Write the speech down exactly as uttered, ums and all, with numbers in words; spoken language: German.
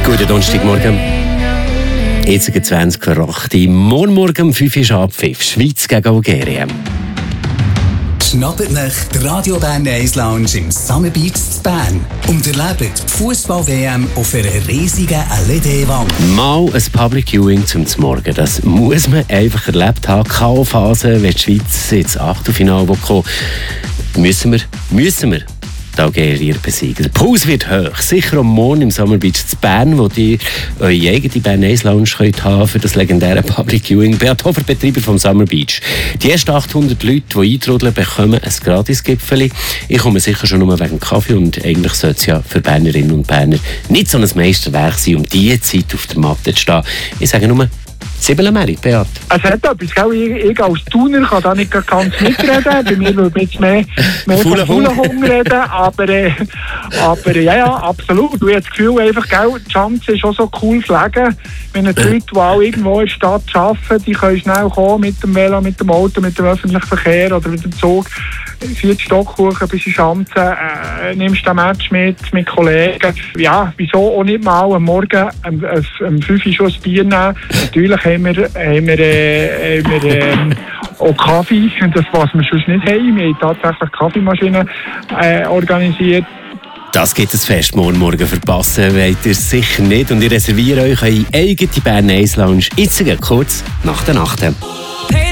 Guten Donnerstagmorgen. Jetzt geht zwanzig vor acht. Morgen Morgen um fünf Uhr ist Abpfiff. Schweiz gegen Algerien. Schnappt euch die Radio Bern Eis Lounge im Summer Beach in Bern und erlebt die Fußball-W M auf einer riesigen L E D-Wand. Mal ein Public Viewing zum Morgen. Das muss man einfach erlebt haben. K O-Phase, wenn die Schweiz ins Achtelfinale kommt, müssen wir, müssen wir die Algerier besiegen. Der Puls wird hoch. Sicher am Morgen im Summer Beach in Bern, wo ihr eure eigene Bern Eis Lounge könnt haben für das legendäre Public Viewing. Beat Hofer, Betreiber vom Summer Beach. Die ersten achthundert Leute, die eintrudeln, bekommen ein Gratis-Gipfeli. Ich komme sicher schon nur wegen Kaffee und eigentlich sollte es ja für Bernerinnen und Berner nicht so ein Meisterwerk sein, um diese Zeit auf der Matte zu stehen. Ich sage nur, Sibylle, Beat. Es hat etwas, gell? Ich, ich als Thuner kann da nicht ganz mitreden. Bei mir würde man jetzt mehr, mehr von Fuhlenhunger reden. Aber, äh, aber ja, ja, absolut. Ich habe das Gefühl, einfach, gell, die Chance ist schon so cool gelegen. Wenn die Leute, die auch irgendwo in der Stadt arbeiten, die können schnell kommen mit dem Velo, mit dem Auto, mit dem öffentlichen Verkehr oder mit dem Zug. Vier Stock hoch bis in Schanzen, äh, nimmst du ein Match mit, mit Kollegen. Ja, wieso auch nicht mal am Morgen um, um fünf Uhr schon ein Bier nehmen. Natürlich haben wir, haben wir, äh, haben wir äh, auch Kaffee, das was wir sonst nicht haben. Wir haben tatsächlich Kaffeemaschinen äh, organisiert. Das gibt es fest. Morgen Morgen verpassen wollt ihr sicher nicht. Und ich reserviere euch eure eigene Bern Eis Lounge jetzt kurz nach der Nacht.